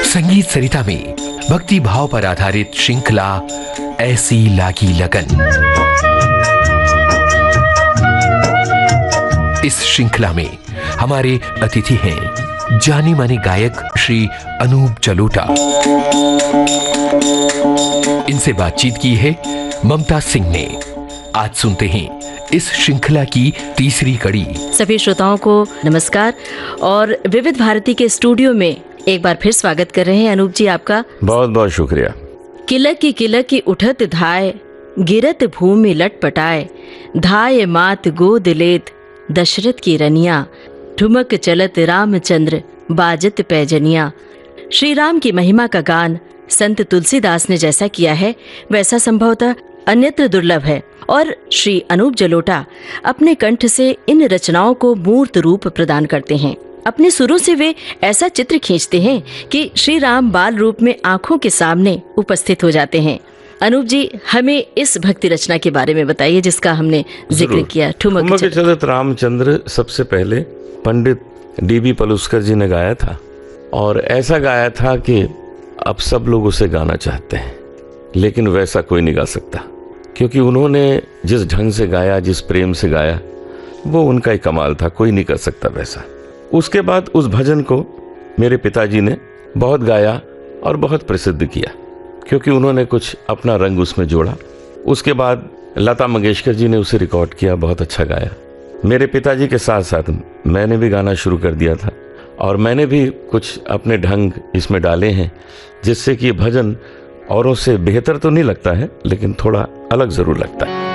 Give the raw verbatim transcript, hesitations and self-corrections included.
संगीत सरिता में भक्ति भाव पर आधारित श्रृंखला ऐसी लागी लगन। इस श्रृंखला में हमारे अतिथि हैं जानी मानी गायक श्री अनूप जलोटा। इनसे बातचीत की है ममता सिंह ने। आज सुनते हैं इस श्रृंखला की तीसरी कड़ी। सभी श्रोताओं को नमस्कार और विविध भारती के स्टूडियो में एक बार फिर स्वागत कर रहे हैं अनूप जी आपका। बहुत बहुत शुक्रिया। किलक की किलक की उठत धाय, गिरत भूमि लटपटाए, धाय मात गोद लेत दशरथ की रनिया, ठुमक चलत रामचंद्र बाजत पैजनिया। श्री राम की महिमा का गान संत तुलसीदास ने जैसा किया है वैसा संभवतः अन्यत्र दुर्लभ है और श्री अनूप जलोटा अपने कंठ से इन रचनाओं को मूर्त रूप प्रदान करते हैं। अपने सुरों से वे ऐसा चित्र खींचते हैं कि श्री राम बाल रूप में आंखों के सामने उपस्थित हो जाते हैं। अनूप जी, हमें इस भक्ति रचना के बारे में बताइए जिसका हमने जिक्र किया, ठुमक, ठुमक चलत रामचंद्र। सबसे पहले पंडित डी बी पलुस्कर जी ने गाया था और ऐसा गाया था कि अब सब लोग उसे गाना चाहते हैं, लेकिन वैसा कोई नहीं गा सकता, क्योंकि उन्होंने जिस ढंग से गाया, जिस प्रेम से गाया, वो उनका ही कमाल था, कोई नहीं कर सकता वैसा। उसके बाद उस भजन को मेरे पिताजी ने बहुत गाया और बहुत प्रसिद्ध किया, क्योंकि उन्होंने कुछ अपना रंग उसमें जोड़ा। उसके बाद लता मंगेशकर जी ने उसे रिकॉर्ड किया, बहुत अच्छा गाया। मेरे पिताजी के साथ साथ मैंने भी गाना शुरू कर दिया था और मैंने भी कुछ अपने ढंग इसमें डाले हैं, जिससे कि भजन औरों से बेहतर तो नहीं लगता है, लेकिन थोड़ा अलग जरूर लगता है।